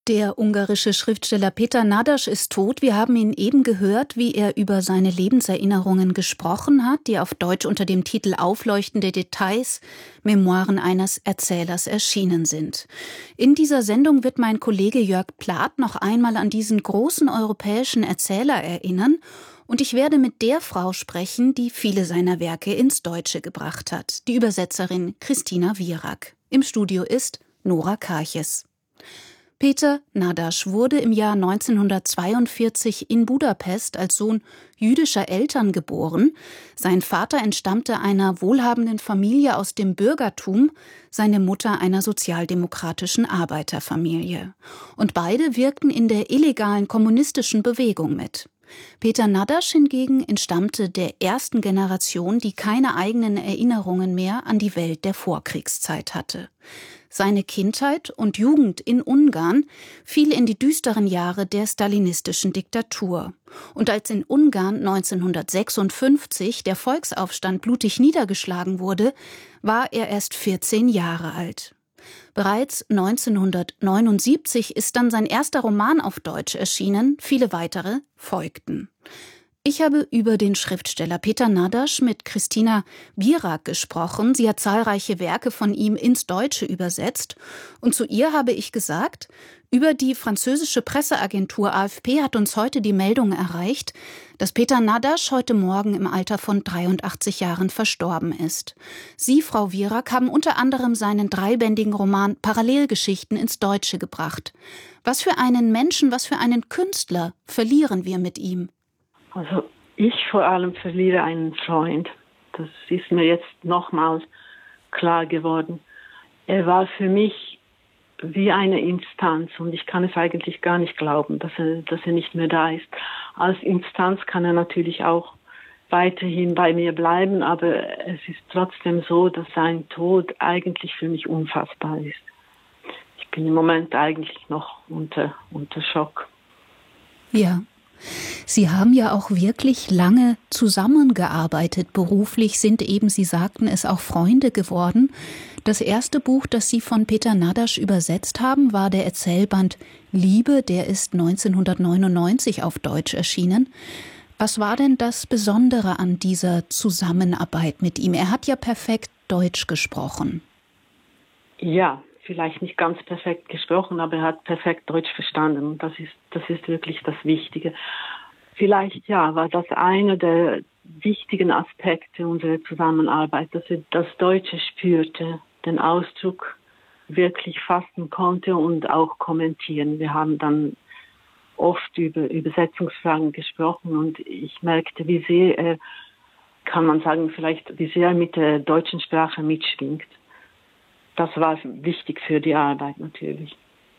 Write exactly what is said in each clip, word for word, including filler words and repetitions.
Der ungarische Schriftsteller Péter Nádas ist tot. Wir haben ihn eben gehört, wie er über seine Lebenserinnerungen gesprochen hat, die auf Deutsch unter dem Titel Aufleuchtende Details, Memoiren eines Erzählers erschienen sind. In dieser Sendung wird mein Kollege Jörg Plath noch einmal an diesen großen europäischen Erzähler erinnern. Und ich werde mit der Frau sprechen, die viele seiner Werke ins Deutsche gebracht hat, die Übersetzerin Christina Wierak. Im Studio ist Nora Karches. Péter Nádas wurde im Jahr neunzehnhundertzweiundvierzig in Budapest als Sohn jüdischer Eltern geboren. Sein Vater entstammte einer wohlhabenden Familie aus dem Bürgertum, seine Mutter einer sozialdemokratischen Arbeiterfamilie. Und beide wirkten in der illegalen kommunistischen Bewegung mit. Péter Nádas hingegen entstammte der ersten Generation, die keine eigenen Erinnerungen mehr an die Welt der Vorkriegszeit hatte. Seine Kindheit und Jugend in Ungarn fiel in die düsteren Jahre der stalinistischen Diktatur. Und als in Ungarn neunzehnhundertsechsundfünfzig der Volksaufstand blutig niedergeschlagen wurde, war er erst vierzehn Jahre alt. Bereits neunzehnhundertneunundsiebzig ist dann sein erster Roman auf Deutsch erschienen, viele weitere folgten. Ich habe über den Schriftsteller Péter Nádas mit Christina Wierak gesprochen. Sie hat zahlreiche Werke von ihm ins Deutsche übersetzt. Und zu ihr habe ich gesagt, über die französische Presseagentur A F P hat uns heute die Meldung erreicht, dass Péter Nádas heute Morgen im Alter von dreiundachtzig Jahren verstorben ist. Sie, Frau Wierak, haben unter anderem seinen dreibändigen Roman Parallelgeschichten ins Deutsche gebracht. Was für einen Menschen, was für einen Künstler verlieren wir mit ihm? Also ich vor allem verliere einen Freund. Das ist mir jetzt nochmals klar geworden. Er war für mich wie eine Instanz und ich kann es eigentlich gar nicht glauben, dass er, dass er nicht mehr da ist. Als Instanz kann er natürlich auch weiterhin bei mir bleiben, aber es ist trotzdem so, dass sein Tod eigentlich für mich unfassbar ist. Ich bin im Moment eigentlich noch unter, unter Schock. Ja. Sie haben ja auch wirklich lange zusammengearbeitet. Beruflich sind eben, Sie sagten es, auch Freunde geworden. Das erste Buch, das Sie von Péter Nádas übersetzt haben, war der Erzählband Liebe. Der ist neunzehnhundertneunundneunzig auf Deutsch erschienen. Was war denn das Besondere an dieser Zusammenarbeit mit ihm? Er hat ja perfekt Deutsch gesprochen. Ja. Vielleicht nicht ganz perfekt gesprochen, aber er hat perfekt Deutsch verstanden. Und das ist, das ist wirklich das Wichtige. Vielleicht, ja, war das einer der wichtigen Aspekte unserer Zusammenarbeit, dass er das Deutsche spürte, den Ausdruck wirklich fassen konnte und auch kommentieren. Wir haben dann oft über Übersetzungsfragen gesprochen und ich merkte, wie sehr er, kann man sagen, vielleicht, wie sehr er mit der deutschen Sprache mitschwingt. Das war wichtig für die Arbeit natürlich.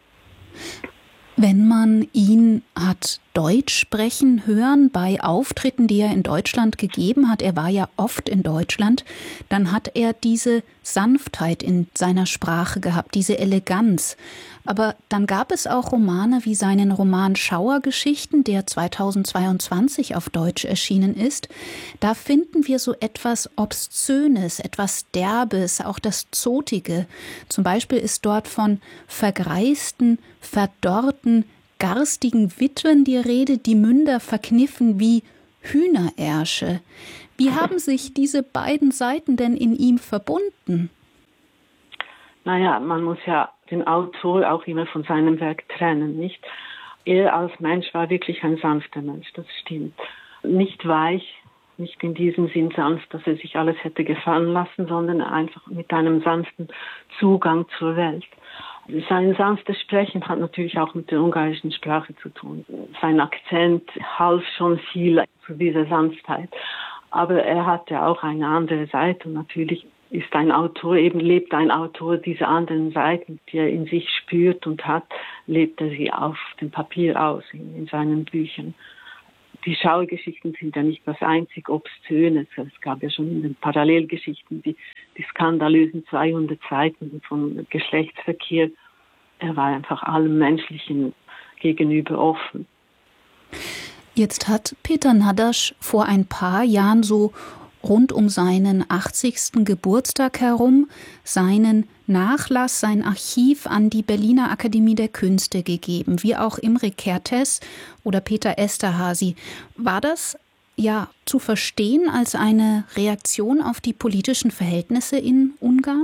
Wenn man ihn hat Deutsch sprechen hören bei Auftritten, die er in Deutschland gegeben hat, er war ja oft in Deutschland, dann hat er diese Sanftheit in seiner Sprache gehabt, diese Eleganz. Aber dann gab es auch Romane wie seinen Roman Schauergeschichten, der zweitausendzweiundzwanzig auf Deutsch erschienen ist. Da finden wir so etwas Obszönes, etwas Derbes, auch das Zotige. Zum Beispiel ist dort von vergreisten, verdorrten, garstigen Witwen die Rede, die Münder verkniffen wie Hühnerärsche. Wie haben sich diese beiden Seiten denn in ihm verbunden? Naja, man muss ja den Autor auch immer von seinem Werk trennen, nicht? Er als Mensch war wirklich ein sanfter Mensch, das stimmt. Nicht weich, nicht in diesem Sinn sanft, dass er sich alles hätte gefallen lassen, sondern einfach mit einem sanften Zugang zur Welt. Sein sanftes Sprechen hat natürlich auch mit der ungarischen Sprache zu tun. Sein Akzent half schon viel zu dieser Sanftheit. Aber er hatte auch eine andere Seite und natürlich ist ein Autor, eben lebt ein Autor diese anderen Seiten, die er in sich spürt und hat, lebt er sie auf dem Papier aus, in, in seinen Büchern. Die Schauergeschichten sind ja nicht das einzig Obszöne. Es gab ja schon in den Parallelgeschichten die, die skandalösen zweihundert Seiten von Geschlechtsverkehr. Er war einfach allem Menschlichen gegenüber offen. Jetzt hat Péter Nádas vor ein paar Jahren so rund um seinen achtzigsten Geburtstag herum seinen Nachlass, sein Archiv an die Berliner Akademie der Künste gegeben, wie auch Imre Kertész oder Peter Eszterházy. War das ja zu verstehen als eine Reaktion auf die politischen Verhältnisse in Ungarn?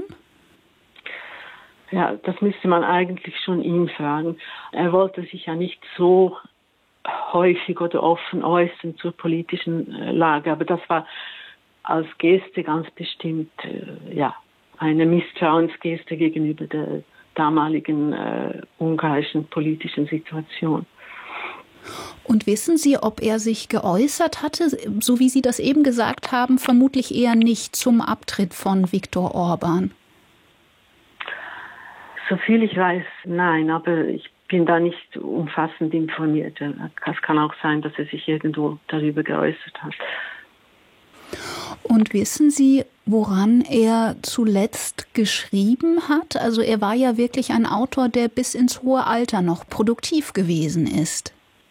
Ja, das müsste man eigentlich schon ihm fragen. Er wollte sich ja nicht so häufig oder offen äußern zur politischen Lage, aber das war als Geste ganz bestimmt äh, ja, eine Misstrauensgeste gegenüber der damaligen äh, ungarischen politischen Situation. Und wissen Sie, ob er sich geäußert hatte, so wie Sie das eben gesagt haben, vermutlich eher nicht zum Abtritt von Viktor Orbán? Soviel ich weiß, nein, aber ich bin da nicht umfassend informiert. Es kann auch sein, dass er sich irgendwo darüber geäußert hat. Und wissen Sie, woran er zuletzt geschrieben hat? Also er war ja wirklich ein Autor, der bis ins hohe Alter noch produktiv gewesen ist.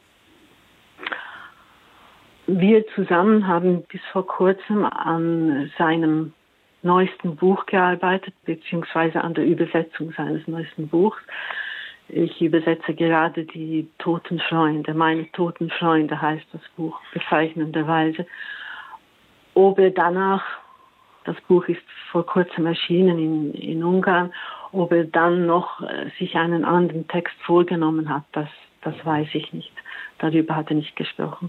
Wir zusammen haben bis vor kurzem an seinem neuesten Buch gearbeitet, beziehungsweise an der Übersetzung seines neuesten Buchs. Ich übersetze gerade die Toten Freunde. Meine Toten Freunde heißt das Buch bezeichnenderweise. Ob er danach, das Buch ist vor kurzem erschienen in, in Ungarn, ob er dann noch äh, sich einen anderen Text vorgenommen hat, das, das weiß ich nicht. Darüber hat er nicht gesprochen.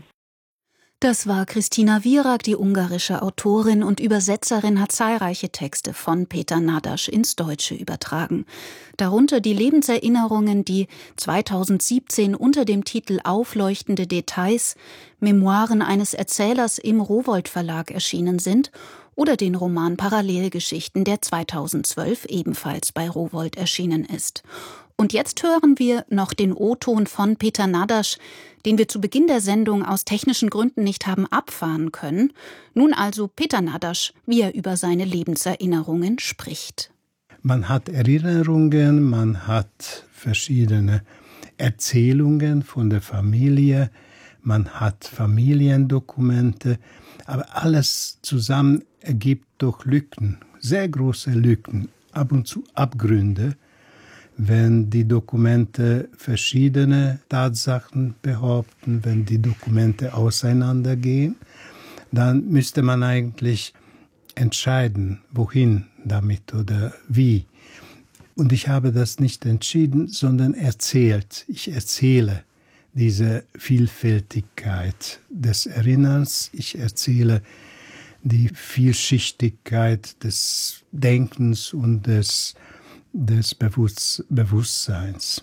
Das war Kristina Virak, die ungarische Autorin und Übersetzerin, hat zahlreiche Texte von Péter Nádas ins Deutsche übertragen. Darunter die Lebenserinnerungen, die zweitausendsiebzehn unter dem Titel Aufleuchtende Details, Memoiren eines Erzählers im Rowohlt Verlag erschienen sind, oder den Roman Parallelgeschichten, der zweitausendzwölf ebenfalls bei Rowohlt erschienen ist. Und jetzt hören wir noch den O-Ton von Péter Nádas, den wir zu Beginn der Sendung aus technischen Gründen nicht haben abfahren können. Nun also Péter Nádas, wie er über seine Lebenserinnerungen spricht. Man hat Erinnerungen, man hat verschiedene Erzählungen von der Familie, man hat Familiendokumente, aber alles zusammen ergibt doch Lücken, sehr große Lücken, ab und zu Abgründe, wenn die Dokumente verschiedene Tatsachen behaupten, wenn die Dokumente auseinandergehen, dann müsste man eigentlich entscheiden, wohin damit oder wie. Und ich habe das nicht entschieden, sondern erzählt. Ich erzähle diese Vielfältigkeit des Erinnerns. Ich erzähle die Vielschichtigkeit des Denkens und des des Bewusst- Bewusstseins.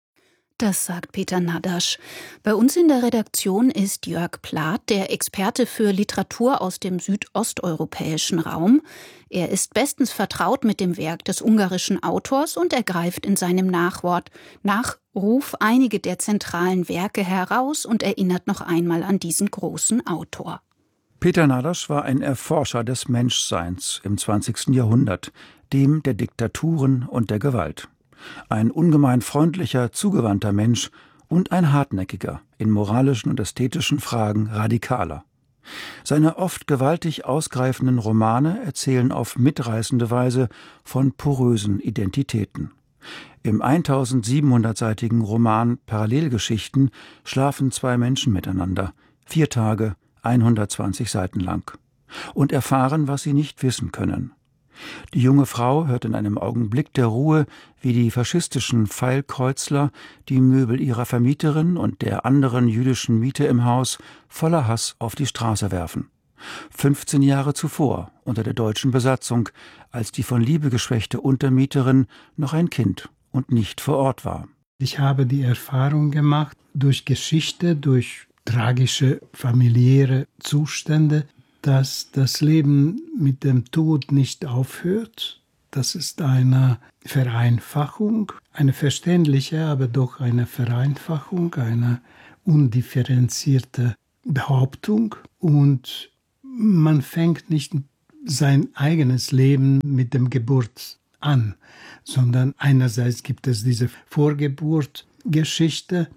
Das sagt Péter Nádas. Bei uns in der Redaktion ist Jörg Plath, der Experte für Literatur aus dem südosteuropäischen Raum. Er ist bestens vertraut mit dem Werk des ungarischen Autors und er greift in seinem Nachwort Nachruf einige der zentralen Werke heraus und erinnert noch einmal an diesen großen Autor. Péter Nádas war ein Erforscher des Menschseins im zwanzigsten Jahrhundert, dem der Diktaturen und der Gewalt. Ein ungemein freundlicher, zugewandter Mensch und ein hartnäckiger, in moralischen und ästhetischen Fragen radikaler. Seine oft gewaltig ausgreifenden Romane erzählen auf mitreißende Weise von porösen Identitäten. Im eintausendsiebenhundertseitigen Roman Parallelgeschichten schlafen zwei Menschen miteinander, vier Tage, hundertzwanzig Seiten lang, und erfahren, was sie nicht wissen können. Die junge Frau hört in einem Augenblick der Ruhe, wie die faschistischen Pfeilkreuzler die Möbel ihrer Vermieterin und der anderen jüdischen Miete im Haus voller Hass auf die Straße werfen. fünfzehn Jahre zuvor, unter der deutschen Besatzung, als die von Liebe geschwächte Untermieterin noch ein Kind und nicht vor Ort war. Ich habe die Erfahrung gemacht, durch Geschichte, durch tragische familiäre Zustände, dass das Leben mit dem Tod nicht aufhört. Das ist eine Vereinfachung, eine verständliche, aber doch eine Vereinfachung, eine undifferenzierte Behauptung. Und man fängt nicht sein eigenes Leben mit dem Geburt an, sondern einerseits gibt es diese Vorgeburtgeschichte,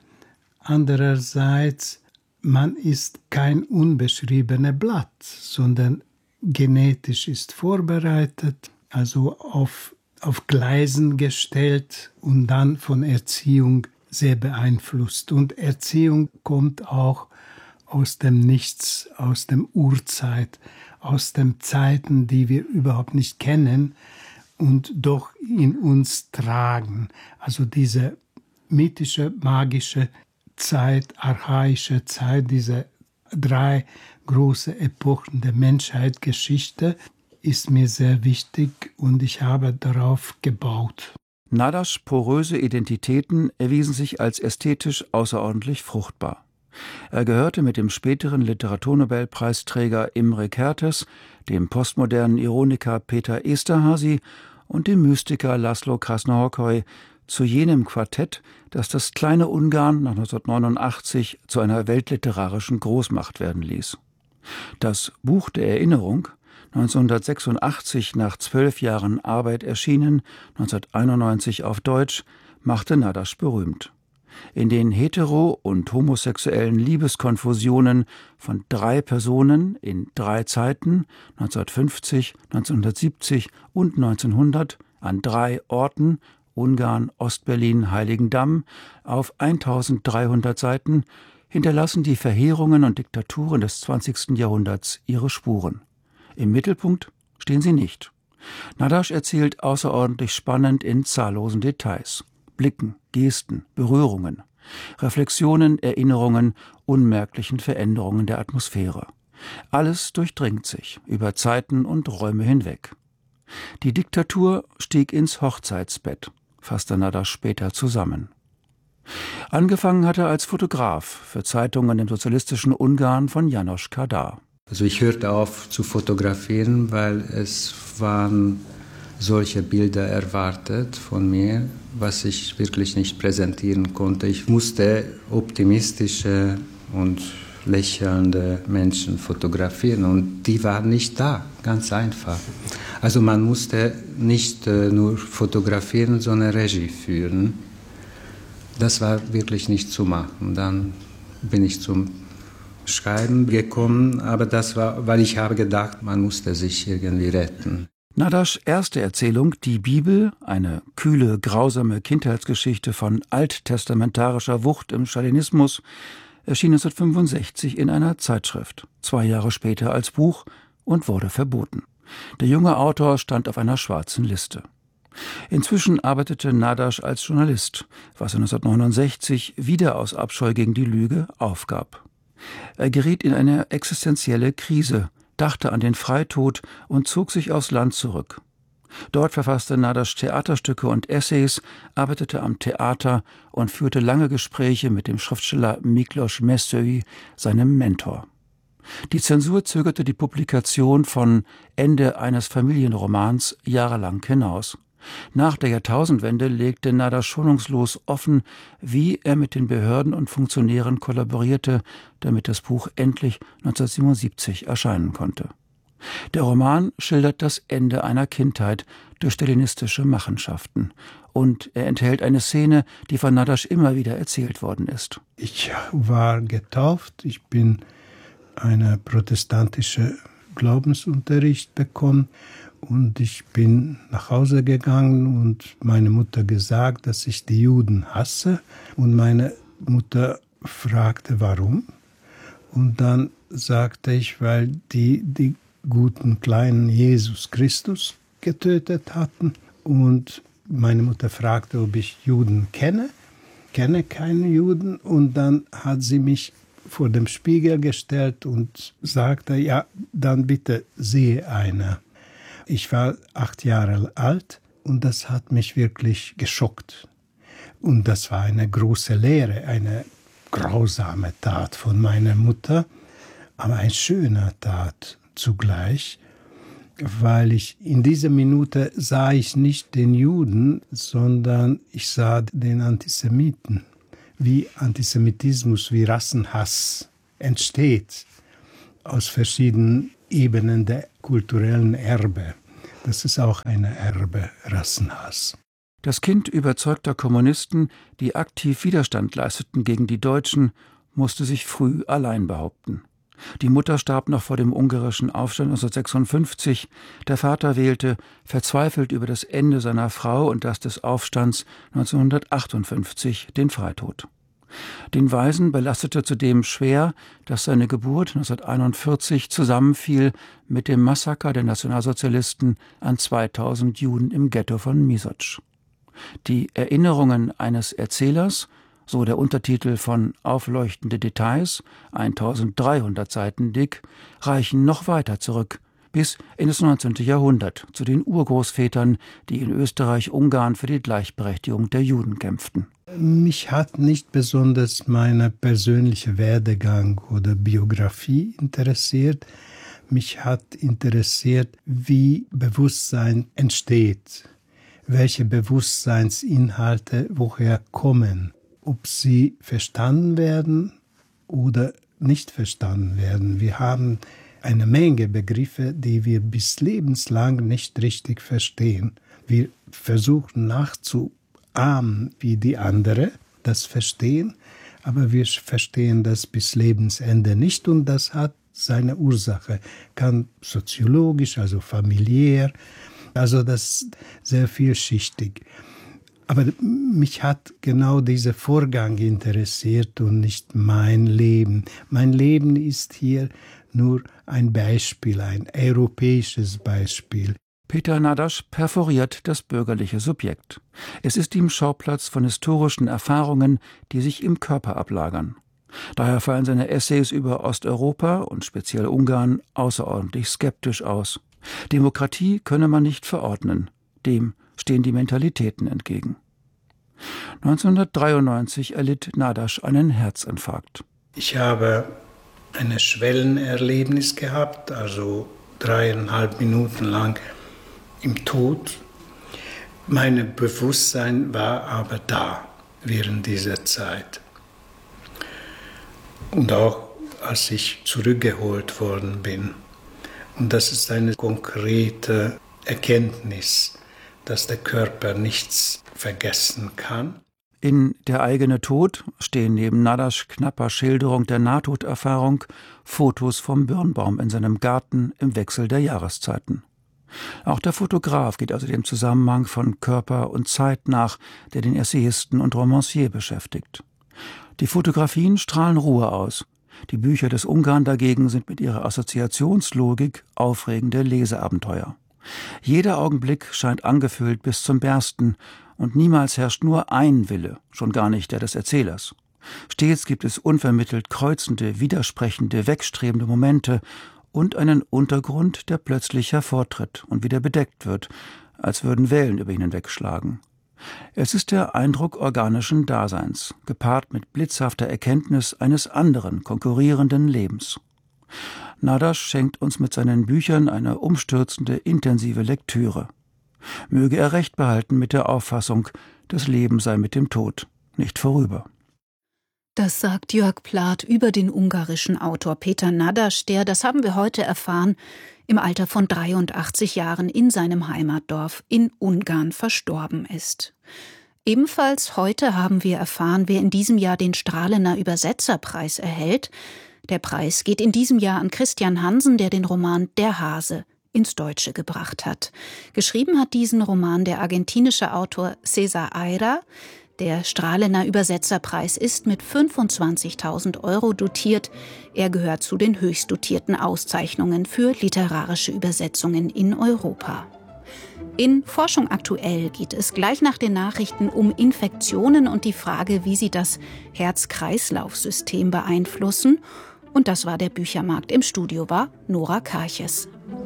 andererseits man ist kein unbeschriebenes Blatt, sondern genetisch ist vorbereitet, also auf, auf Gleisen gestellt und dann von Erziehung sehr beeinflusst. Und Erziehung kommt auch aus dem Nichts, aus dem Urzeit, aus den Zeiten, die wir überhaupt nicht kennen und doch in uns tragen. Also diese mythische, magische Zeit, archaische Zeit, diese drei große Epochen der Menschheitsgeschichte ist mir sehr wichtig und ich habe darauf gebaut. Nadaschs poröse Identitäten erwiesen sich als ästhetisch außerordentlich fruchtbar. Er gehörte mit dem späteren Literaturnobelpreisträger Imre Kertész, dem postmodernen Ironiker Peter Esterházy und dem Mystiker László Krásznahorkai zu jenem Quartett, das das kleine Ungarn nach neunzehnhundertneunundachtzig zu einer weltliterarischen Großmacht werden ließ. Das Buch der Erinnerung, neunzehnhundertsechsundachtzig nach zwölf Jahren Arbeit erschienen, neunzehnhunderteinundneunzig auf Deutsch, machte Nadasch berühmt. In den hetero- und homosexuellen Liebeskonfusionen von drei Personen in drei Zeiten, neunzehnhundertfünfzig, neunzehnhundertsiebzig und neunzehnhundert, an drei Orten, Ungarn, Ostberlin, Heiligendamm, auf eintausenddreihundert Seiten, hinterlassen die Verheerungen und Diktaturen des zwanzigsten Jahrhunderts ihre Spuren. Im Mittelpunkt stehen sie nicht. Nadasch erzählt außerordentlich spannend in zahllosen Details. Blicken, Gesten, Berührungen, Reflexionen, Erinnerungen, unmerklichen Veränderungen der Atmosphäre. Alles durchdringt sich, über Zeiten und Räume hinweg. Die Diktatur stieg ins Hochzeitsbett, fasste Nadasch später zusammen. Angefangen hat er als Fotograf für Zeitungen im sozialistischen Ungarn von János Kadar. Also ich hörte auf zu fotografieren, weil es waren solche Bilder erwartet von mir, was ich wirklich nicht präsentieren konnte. Ich musste optimistische und lächelnde Menschen fotografieren und die waren nicht da, ganz einfach. Also man musste nicht äh, nur fotografieren, sondern Regie führen. Das war wirklich nicht zu machen. Dann bin ich zum Schreiben gekommen, aber das war, weil ich habe gedacht, man musste sich irgendwie retten. Nadaschs erste Erzählung, die Bibel, eine kühle, grausame Kindheitsgeschichte von alttestamentarischer Wucht im Stalinismus, erschien neunzehnhundertfünfundsechzig in einer Zeitschrift, zwei Jahre später als Buch und wurde verboten. Der junge Autor stand auf einer schwarzen Liste. Inzwischen arbeitete Nadasch als Journalist, was er neunzehnhundertneunundsechzig wieder aus Abscheu gegen die Lüge aufgab. Er geriet in eine existenzielle Krise, dachte an den Freitod und zog sich aufs Land zurück. Dort verfasste Nadasch Theaterstücke und Essays, arbeitete am Theater und führte lange Gespräche mit dem Schriftsteller Miklos Messői, seinem Mentor. Die Zensur zögerte die Publikation von Ende eines Familienromans jahrelang hinaus. Nach der Jahrtausendwende legte Nadasch schonungslos offen, wie er mit den Behörden und Funktionären kollaborierte, damit das Buch endlich neunzehnhundertsiebenundsiebzig erscheinen konnte. Der Roman schildert das Ende einer Kindheit durch stalinistische Machenschaften. Und er enthält eine Szene, die von Nadasch immer wieder erzählt worden ist. Ich war getauft, ich bin einen protestantischen Glaubensunterricht bekommen und ich bin nach Hause gegangen und meine Mutter gesagt, dass ich die Juden hasse. Und meine Mutter fragte, warum? Und dann sagte ich, weil die die guten kleinen Jesus Christus getötet hatten. Und meine Mutter fragte, ob ich Juden kenne. Ich kenne keine Juden. Und dann hat sie mich vor dem Spiegel gestellt und sagte, ja, dann bitte sehe einer. Ich war acht Jahre alt und das hat mich wirklich geschockt. Und das war eine große Lehre, eine grausame Tat von meiner Mutter, aber eine schöne Tat zugleich, weil ich in dieser Minute sah ich nicht den Juden, sondern ich sah den Antisemiten. Wie Antisemitismus, wie Rassenhass entsteht aus verschiedenen Ebenen der kulturellen Erbe. Das ist auch eine Erbe, Rassenhass. Das Kind überzeugter Kommunisten, die aktiv Widerstand leisteten gegen die Deutschen, musste sich früh allein behaupten. Die Mutter starb noch vor dem ungarischen Aufstand neunzehnhundertsechsundfünfzig. Der Vater wählte, verzweifelt über das Ende seiner Frau und das des Aufstands neunzehnhundertachtundfünfzig, den Freitod. Den Waisen belastete zudem schwer, dass seine Geburt neunzehnhunderteinundvierzig zusammenfiel mit dem Massaker der Nationalsozialisten an zweitausend Juden im Ghetto von Misotsch. Die Erinnerungen eines Erzählers, so der Untertitel von Aufleuchtende Details, eintausenddreihundert Seiten dick, reichen noch weiter zurück, bis in das neunzehnte Jahrhundert, zu den Urgroßvätern, die in Österreich-Ungarn für die Gleichberechtigung der Juden kämpften. Mich hat nicht besonders mein persönlicher Werdegang oder Biografie interessiert. Mich hat interessiert, wie Bewusstsein entsteht, welche Bewusstseinsinhalte woher kommen, ob sie verstanden werden oder nicht verstanden werden. Wir haben eine Menge Begriffe, die wir bis lebenslang nicht richtig verstehen. Wir versuchen nachzuahmen, wie die anderen das verstehen, aber wir verstehen das bis Lebensende nicht und das hat seine Ursache. Kann soziologisch, also familiär, also das ist sehr vielschichtig. Aber mich hat genau dieser Vorgang interessiert und nicht mein Leben. Mein Leben ist hier nur ein Beispiel, ein europäisches Beispiel. Peter Nadasch perforiert das bürgerliche Subjekt. Es ist ihm Schauplatz von historischen Erfahrungen, die sich im Körper ablagern. Daher fallen seine Essays über Osteuropa und speziell Ungarn außerordentlich skeptisch aus. Demokratie könne man nicht verordnen. Dem stehen die Mentalitäten entgegen. neunzehnhundertdreiundneunzig erlitt Nadasch einen Herzinfarkt. Ich habe ein Schwellenerlebnis gehabt, also dreieinhalb Minuten lang im Tod. Mein Bewusstsein war aber da während dieser Zeit. Und auch als ich zurückgeholt worden bin. Und das ist eine konkrete Erkenntnis, dass der Körper nichts vergessen kann. In Der eigene Tod stehen neben Nadaschs knapper Schilderung der Nahtoderfahrung Fotos vom Birnbaum in seinem Garten im Wechsel der Jahreszeiten. Auch der Fotograf geht also dem Zusammenhang von Körper und Zeit nach, der den Essayisten und Romancier beschäftigt. Die Fotografien strahlen Ruhe aus. Die Bücher des Ungarn dagegen sind mit ihrer Assoziationslogik aufregende Leseabenteuer. Jeder Augenblick scheint angefüllt bis zum Bersten und niemals herrscht nur ein Wille, schon gar nicht der des Erzählers. Stets gibt es unvermittelt kreuzende, widersprechende, wegstrebende Momente und einen Untergrund, der plötzlich hervortritt und wieder bedeckt wird, als würden Wellen über ihn hinwegschlagen. Es ist der Eindruck organischen Daseins, gepaart mit blitzhafter Erkenntnis eines anderen, konkurrierenden Lebens. Nadasch schenkt uns mit seinen Büchern eine umstürzende, intensive Lektüre. Möge er Recht behalten mit der Auffassung, das Leben sei mit dem Tod nicht vorüber. Das sagt Jörg Plath über den ungarischen Autor Peter Nadasch, der, das haben wir heute erfahren, im Alter von dreiundachtzig Jahren in seinem Heimatdorf in Ungarn verstorben ist. Ebenfalls heute haben wir erfahren, wer in diesem Jahr den Strahlener Übersetzerpreis erhält. Der Preis geht in diesem Jahr an Christian Hansen, der den Roman Der Hase ins Deutsche gebracht hat. Geschrieben hat diesen Roman der argentinische Autor César Aira. Der Strahlener Übersetzerpreis ist mit fünfundzwanzigtausend Euro dotiert. Er gehört zu den höchst dotierten Auszeichnungen für literarische Übersetzungen in Europa. In Forschung aktuell geht es gleich nach den Nachrichten um Infektionen und die Frage, wie sie das Herz-Kreislauf-System beeinflussen. Und das war der Büchermarkt. Im Studio war Nora Karches.